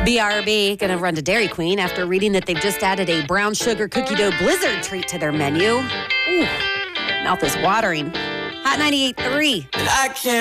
BRB going to run to Dairy Queen after reading that they've just added a brown sugar cookie dough blizzard treat to their menu. Ooh, mouth is watering. Hot 98.3.